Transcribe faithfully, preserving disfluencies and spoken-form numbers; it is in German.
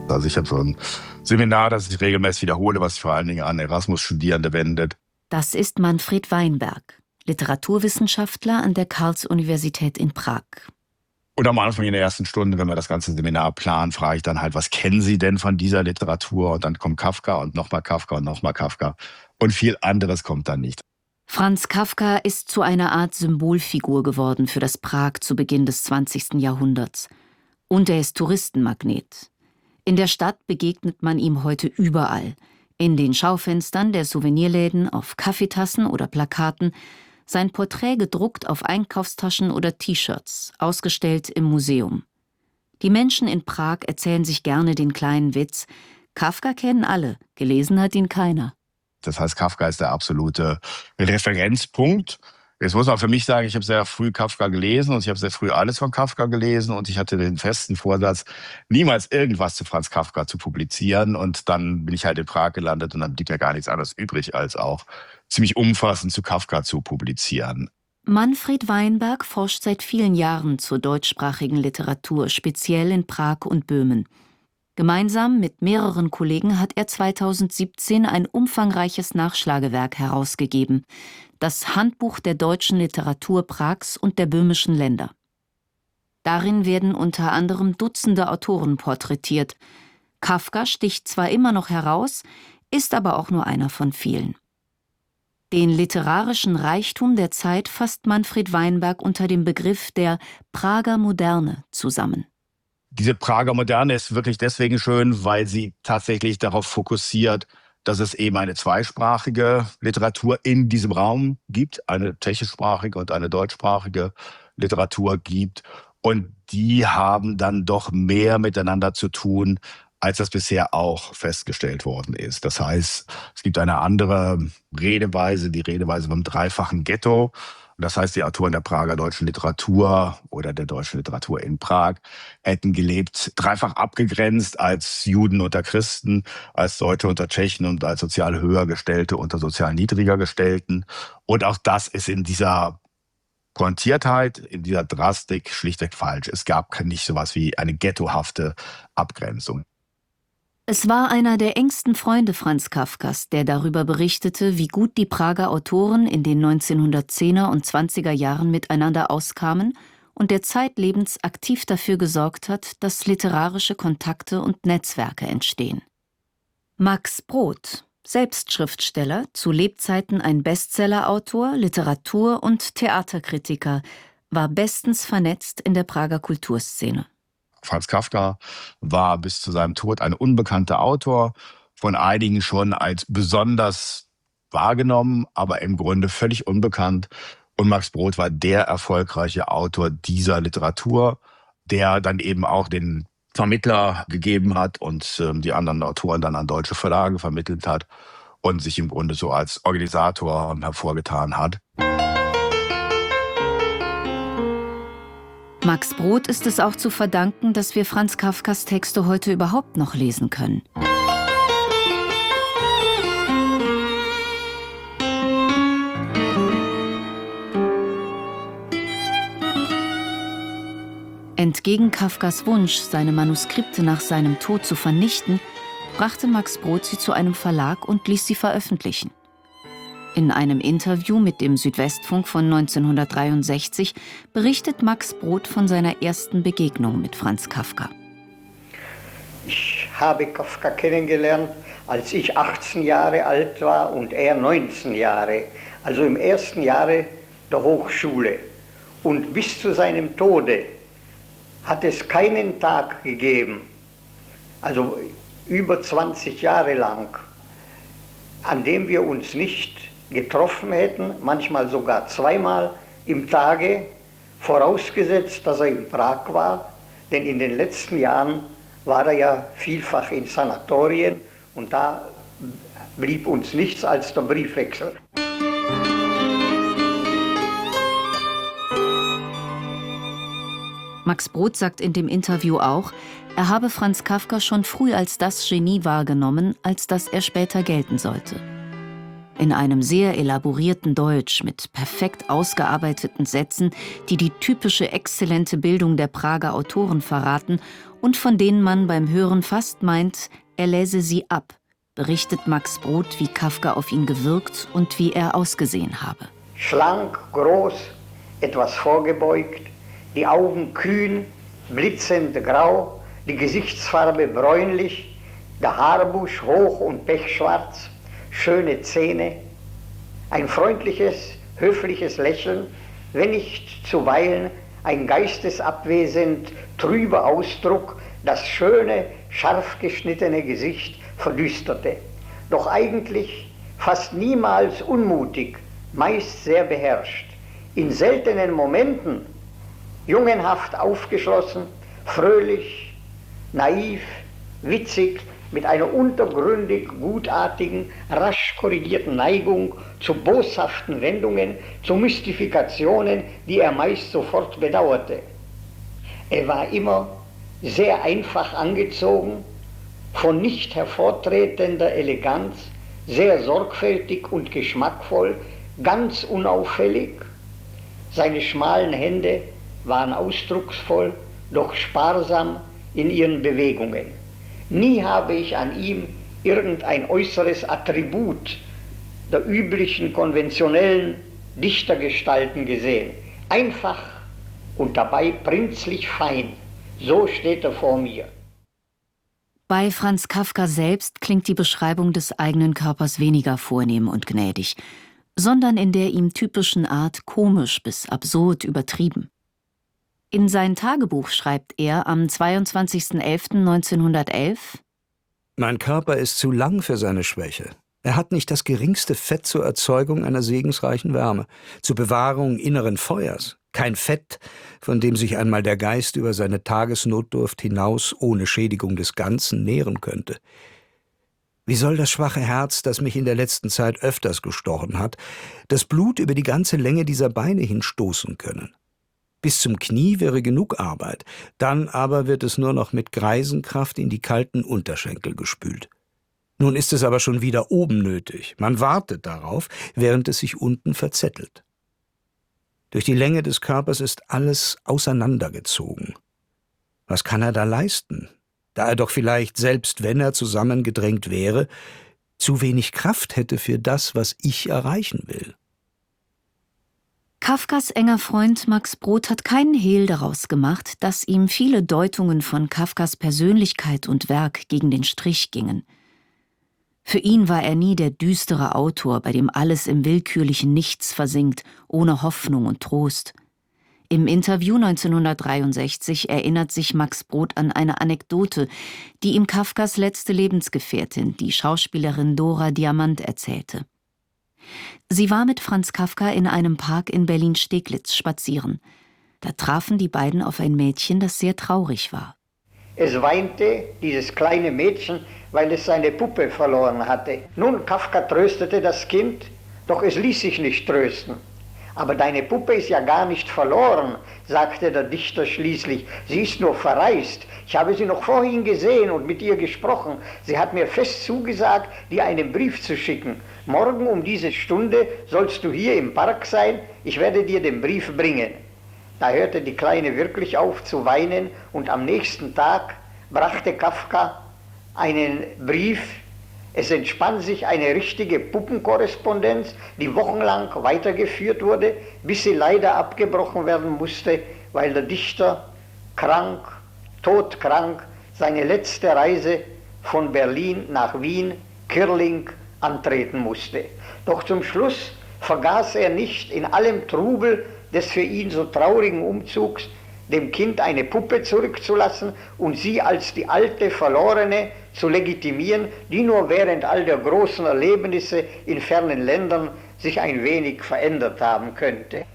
Also ich habe so ein Seminar, das ich regelmäßig wiederhole, was sich vor allen Dingen an Erasmus-Studierende wendet. Das ist Manfred Weinberg, Literaturwissenschaftler an der Karls-Universität in Prag. Und am Anfang in der ersten Stunde, wenn wir das ganze Seminar planen, frage ich dann halt, was kennen Sie denn von dieser Literatur? Und dann kommt Kafka und nochmal Kafka und nochmal Kafka. Und viel anderes kommt dann nicht. Franz Kafka ist zu einer Art Symbolfigur geworden für das Prag zu Beginn des zwanzigsten Jahrhunderts. Und er ist Touristenmagnet. In der Stadt begegnet man ihm heute überall. In den Schaufenstern der Souvenirläden, auf Kaffeetassen oder Plakaten. Sein Porträt gedruckt auf Einkaufstaschen oder T-Shirts, ausgestellt im Museum. Die Menschen in Prag erzählen sich gerne den kleinen Witz: Kafka kennen alle, gelesen hat ihn keiner. Das heißt, Kafka ist der absolute Referenzpunkt. Jetzt muss man für mich sagen, ich habe sehr früh Kafka gelesen und ich habe sehr früh alles von Kafka gelesen und ich hatte den festen Vorsatz, niemals irgendwas zu Franz Kafka zu publizieren. Und dann bin ich halt in Prag gelandet und dann blieb ja gar nichts anderes übrig, als auch ziemlich umfassend zu Kafka zu publizieren. Manfred Weinberg forscht seit vielen Jahren zur deutschsprachigen Literatur, speziell in Prag und Böhmen. Gemeinsam mit mehreren Kollegen hat er zweitausendsiebzehn ein umfangreiches Nachschlagewerk herausgegeben, das Handbuch der deutschen Literatur Prags und der böhmischen Länder. Darin werden unter anderem Dutzende Autoren porträtiert. Kafka sticht zwar immer noch heraus, ist aber auch nur einer von vielen. Den literarischen Reichtum der Zeit fasst Manfred Weinberg unter dem Begriff der Prager Moderne zusammen. Diese Prager Moderne ist wirklich deswegen schön, weil sie tatsächlich darauf fokussiert, dass es eben eine zweisprachige Literatur in diesem Raum gibt, eine tschechischsprachige und eine deutschsprachige Literatur gibt. Und die haben dann doch mehr miteinander zu tun, als das bisher auch festgestellt worden ist. Das heißt, es gibt eine andere Redeweise, die Redeweise vom dreifachen Ghetto. Das heißt, die Autoren der Prager deutschen Literatur oder der deutschen Literatur in Prag hätten gelebt, dreifach abgegrenzt als Juden unter Christen, als Deutsche unter Tschechen und als sozial höher Gestellte unter sozial niedriger Gestellten. Und auch das ist in dieser Pointiertheit, in dieser Drastik schlichtweg falsch. Es gab nicht sowas wie eine ghettohafte Abgrenzung. Es war einer der engsten Freunde Franz Kafkas, der darüber berichtete, wie gut die Prager Autoren in den neunzehnhundertzehner und zwanziger Jahren miteinander auskamen und der zeitlebens aktiv dafür gesorgt hat, dass literarische Kontakte und Netzwerke entstehen. Max Brod, selbst Schriftsteller, zu Lebzeiten ein Bestsellerautor, Literatur- und Theaterkritiker, war bestens vernetzt in der Prager Kulturszene. Franz Kafka war bis zu seinem Tod ein unbekannter Autor, von einigen schon als besonders wahrgenommen, aber im Grunde völlig unbekannt. Und Max Brod war der erfolgreiche Autor dieser Literatur, der dann eben auch den Vermittler gegeben hat und äh, die anderen Autoren dann an deutsche Verlage vermittelt hat und sich im Grunde so als Organisator hervorgetan hat. Max Brod ist es auch zu verdanken, dass wir Franz Kafkas Texte heute überhaupt noch lesen können. Entgegen Kafkas Wunsch, seine Manuskripte nach seinem Tod zu vernichten, brachte Max Brod sie zu einem Verlag und ließ sie veröffentlichen. In einem Interview mit dem Südwestfunk von neunzehnhundertdreiundsechzig berichtet Max Brod von seiner ersten Begegnung mit Franz Kafka. Ich habe Kafka kennengelernt, als ich achtzehn Jahre alt war und er neunzehn Jahre, also im ersten Jahre der Hochschule. Und bis zu seinem Tode hat es keinen Tag gegeben, also über zwanzig Jahre lang, an dem wir uns nicht getroffen hätten, manchmal sogar zweimal im Tage, vorausgesetzt, dass er in Prag war, denn in den letzten Jahren war er ja vielfach in Sanatorien und da blieb uns nichts als der Briefwechsel. Max Brod sagt in dem Interview auch, er habe Franz Kafka schon früh als das Genie wahrgenommen, als das er später gelten sollte. In einem sehr elaborierten Deutsch mit perfekt ausgearbeiteten Sätzen, die die typische exzellente Bildung der Prager Autoren verraten und von denen man beim Hören fast meint, er läse sie ab, berichtet Max Brod, wie Kafka auf ihn gewirkt und wie er ausgesehen habe. Schlank, groß, etwas vorgebeugt, die Augen kühn, blitzend grau, die Gesichtsfarbe bräunlich, der Haarbusch hoch und pechschwarz, schöne Zähne, ein freundliches, höfliches Lächeln, wenn nicht zuweilen ein geistesabwesend trüber Ausdruck, das schöne, scharf geschnittene Gesicht verdüsterte. Doch eigentlich fast niemals unmutig, meist sehr beherrscht. In seltenen Momenten jungenhaft aufgeschlossen, fröhlich, naiv, witzig, mit einer untergründig gutartigen, rasch korrigierten Neigung zu boshaften Wendungen, zu Mystifikationen, die er meist sofort bedauerte. Er war immer sehr einfach angezogen, von nicht hervortretender Eleganz, sehr sorgfältig und geschmackvoll, ganz unauffällig. Seine schmalen Hände waren ausdrucksvoll, doch sparsam in ihren Bewegungen. Nie habe ich an ihm irgendein äußeres Attribut der üblichen konventionellen Dichtergestalten gesehen. Einfach und dabei prinzlich fein. So steht er vor mir. Bei Franz Kafka selbst klingt die Beschreibung des eigenen Körpers weniger vornehm und gnädig, sondern in der ihm typischen Art komisch bis absurd übertrieben. In sein Tagebuch schreibt er am zweiundzwanzigsten elften neunzehnhundertelf: Mein Körper ist zu lang für seine Schwäche. Er hat nicht das geringste Fett zur Erzeugung einer segensreichen Wärme, zur Bewahrung inneren Feuers. Kein Fett, von dem sich einmal der Geist über seine Tagesnotdurft hinaus ohne Schädigung des Ganzen nähren könnte. Wie soll das schwache Herz, das mich in der letzten Zeit öfters gestochen hat, das Blut über die ganze Länge dieser Beine hinstoßen können? Bis zum Knie wäre genug Arbeit, dann aber wird es nur noch mit Greisenkraft in die kalten Unterschenkel gespült. Nun ist es aber schon wieder oben nötig. Man wartet darauf, während es sich unten verzettelt. Durch die Länge des Körpers ist alles auseinandergezogen. Was kann er da leisten? Da er doch vielleicht, selbst wenn er zusammengedrängt wäre, zu wenig Kraft hätte für das, was ich erreichen will. Kafkas enger Freund Max Brod hat keinen Hehl daraus gemacht, dass ihm viele Deutungen von Kafkas Persönlichkeit und Werk gegen den Strich gingen. Für ihn war er nie der düstere Autor, bei dem alles im willkürlichen Nichts versinkt, ohne Hoffnung und Trost. Im Interview neunzehnhundertdreiundsechzig erinnert sich Max Brod an eine Anekdote, die ihm Kafkas letzte Lebensgefährtin, die Schauspielerin Dora Diamant, erzählte. Sie war mit Franz Kafka in einem Park in Berlin-Steglitz spazieren. Da trafen die beiden auf ein Mädchen, das sehr traurig war. Es weinte, dieses kleine Mädchen, weil es seine Puppe verloren hatte. Nun, Kafka tröstete das Kind, doch es ließ sich nicht trösten. Aber deine Puppe ist ja gar nicht verloren, sagte der Dichter schließlich. Sie ist nur verreist. Ich habe sie noch vorhin gesehen und mit ihr gesprochen. Sie hat mir fest zugesagt, dir einen Brief zu schicken. Morgen um diese Stunde sollst du hier im Park sein. Ich werde dir den Brief bringen. Da hörte die Kleine wirklich auf zu weinen und am nächsten Tag brachte Kafka einen Brief. Es entspann sich eine richtige Puppenkorrespondenz, die wochenlang weitergeführt wurde, bis sie leider abgebrochen werden musste, weil der Dichter krank, todkrank, seine letzte Reise von Berlin nach Wien, Kirling, antreten musste. Doch zum Schluss vergaß er nicht in allem Trubel des für ihn so traurigen Umzugs, dem Kind eine Puppe zurückzulassen und sie als die alte Verlorene zu legitimieren, die nur während all der großen Erlebnisse in fernen Ländern sich ein wenig verändert haben könnte.